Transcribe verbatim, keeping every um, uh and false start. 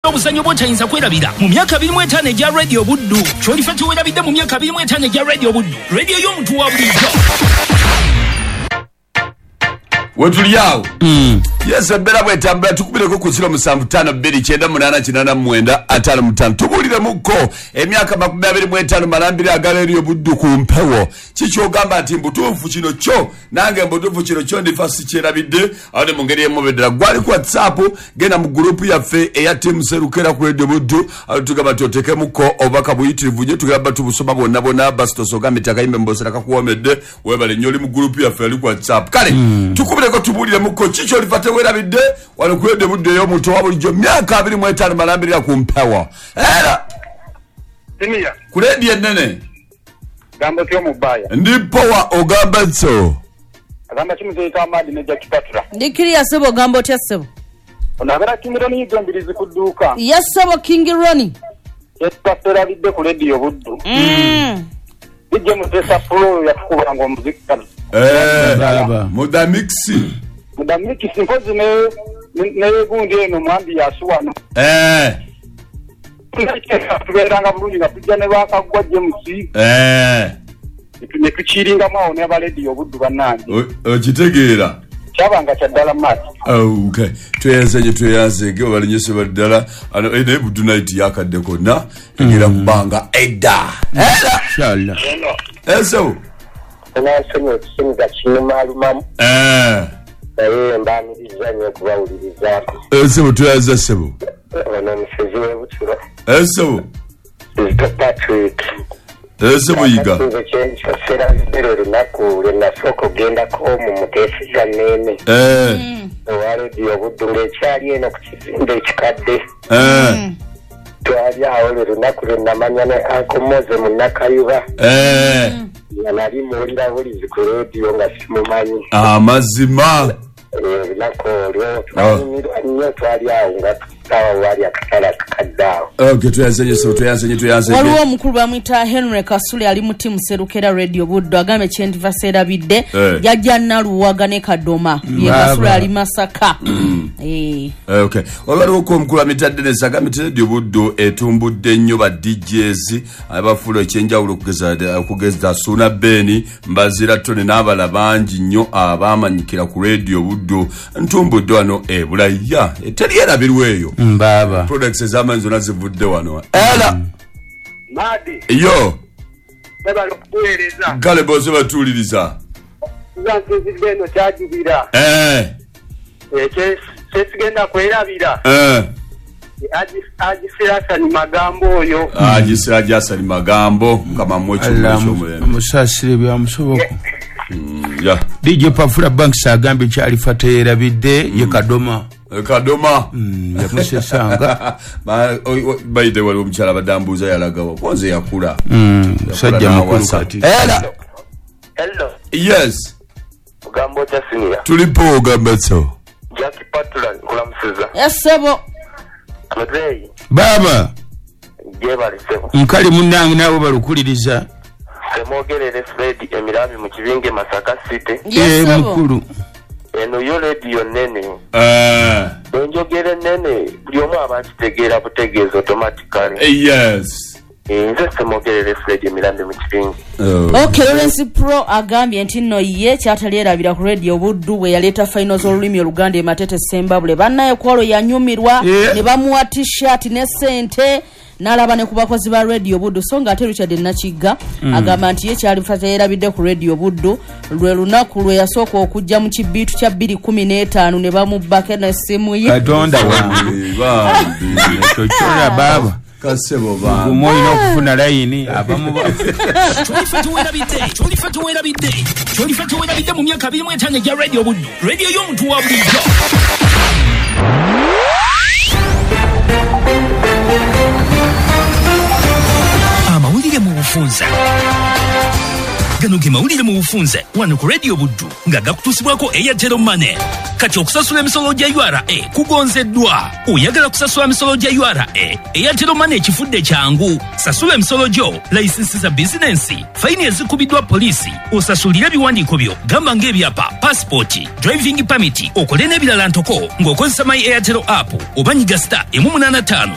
n'obusanyo bw'otayinza kwerabira mu myaka abiri mu etaano egya Radio Buddu. Kyolifa teweerabidde mu myaka abiri mu etaano egya Radio Buddu. Radio y'omuntu wa bulijjo. Wetuliao. Mm. Yes, bera bwetambula tukubireko ku kiro musanvu ttaano bbiri kyenda munaana kinaana mu mwenda ataano mu ttaano. Tubulire muko emyaka makumi abiri mu etaano malambiri aga Radio Buddu ku mpewo. Kikyogamba nti mbutuufu kino kyo nange mbutuufu kino kyo ndifa sikyerabidde awo ne mu ngeri emu beddala. Gwali ku WhatsApp genda mu gurupu yaffe eya Team Serukera ku Radio Buddu awo tugamba tuteeke muko obubaka buyitirivu nnyo tugamba tubusoma bwonna bwonna basi tosoogambe takayimbe mbosera kakuwomedde webale nnyo oli mu gurupu yaffe ali ku WhatsApp. Kale mm. tukubire ko tubulire muko kicho olifate werabidde wano ku Radio Buddu y'omuntu wa bulijjo myaka abiri mu etaano malambirira ku mpewo. Era Simiya ku radio ennene gambo kyo mubaya ndipo wa ogamba so agamba kimuteeka amadi ne jakipatula ndikiriya sebo gambo tya sebo onabera kimiro ni gombirizi kudduuka yes sebo King Ronnie yetapera bidde ku Radio Buddu mm bijje mutesa flow yatukuba ngo muziki eh baba mudamixi mudamixi simpozi ne ne gundi eno mwambi yasuwano eh tuberanga bulungi nga tujja ne bakagwa James eh ne tukiringa mwawo ne ba Radio Buddu bannange okitegeera kyabanga kyaddala mati. Oh, okay. Tuyazenye tuyazenge obalinyese baddala ano ene Buddu night yakadde konna egera kubanga edda. Era inshallah. Eso. Ana sonyo kisinga kinumalumamu. Eh. Naye mbaniriza nnyo kubawuliriza. Eso tuyaza sebo. Ono musezi w'ebutiro. Eso. Mr. Patrick. Eso buyiga. Sera ndero lunaku lwenasooka gendako mu mutesiza nene. Eh. Owa Radio Buddu ng'ekyali eno ku kizimbe ekikadde. Eh. Twali awo lwe lunaku lwe namanya ne akomoze mu Nakayuba. Eh. Nali muwulira bulizi ku radio nga simumanyi. Amazima. Eh, lunaku olwo twanyumirwa nnyo twali awo nga tutawa wali akatala kakaddawo. Okay, tuyazenye so tuyazenye tuyazenye. Waliwo omukulu bamwita Henry Kasule ali mu Team Serukera Radio Buddu agambe kyendiva serabidde yajja Naluwaga ne Kadoma ye Kasule ali Masaka. Eh. Okay. Waliwo ko omukulu amitadde ne sagambe Radio Buddu etumbudde nnyo ba D Js abafulo ekyenjawulo kugeza kugeza Suna Beni Mbazira Tone n'abala bangi nnyo abamanyikira ku Radio Buddu ntumbudde wano e Bulaya eteri erabirweyo. Mbaba Products ezamanyi zonna zivudde wano. Era Madi yo baba lokuweereza kale bose batuuliriza zanzizidde eno kyajubira eh kyesigenda kwerabira eh agisirasani magambo oyo agisirasani magambo kama mwecho mwecho musasire byamusoboko ya D J Pafula Banks agambye kyali fatera bidde ye Kadoma Kadoma yamusesanga bayite wali omukyala badambuza yalagawo kwanze yakula sajja mukulu kati. Era hello yes ugambo cha sinia tulipo ogamba so Jackie Patula kulamusiza yes sebo Mzee baba jeba lisebo mkali munange nawe balukuliriza semogerere Fred Emirami mu kibinge Masaka City yes sebo mukulu eno yo radio nene eh enjogere nene buli omu abakitegeera butegeeza automatically yes nze semogerere Fred Emirami mu kibinge. Okay, Lawrence Pro agambye nti nno ye kyatalyerabira ku Radio Buddu bwe yaleeta finals olulimi Oluganda e Matete Sembabule bannaye kwalo yanyumirwa ne bamuwa t-shirt ne sente n'alaba ne ku bakozi ba Radio Buddu so nga ate Richard Nakiga agamba nti ye kyali fatayerabidde ku Radio Buddu lwe lunaku lwe yasooka okujja mu kibiitu kya bbiri kumi n'etaano ne bamubbako n'essimu ye Katonda wange tokyora baba kasebo ba moyo n'okufuna layini abamu ba Cholifa tuwerabidde Cholifa tuwerabidde Cholifa tuwerabidde mu myaka abiri mu etaano egya Radio Buddu radio y'omuntu wa bulijjo. Amawulire mu bufunze gano ge mawulire mu bufunze wano ku Radio Buddu nga gakutusibwako Airtel Money. Kati okusasula emisolo gya U R A kugonzeddwa. Oyagala kusasula emisolo gya U R A Airtel Money ekifudde kyangu. Sasula emisolo gyo, license za business, faini ezikubiddwa polisi, osasulira ebiwandiiko byo gamba ng'ebyapa, passport, driving permit, okole n'ebirala ntoko ng'okozesa My Airtel app oba nyiga star emu munaana ttaano